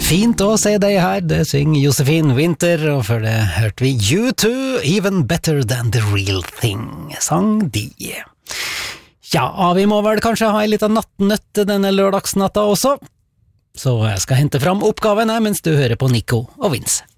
Fint å se deg her, det synger Josefin Winter, og før det hørte vi U2, Even Better Than The Real Thing, sang de. Ja, vi må vel kanskje ha en liten nattnøtt denne lørdagsnatta også, så jeg skal hente fram oppgavene mens du hører på Nico og Vince.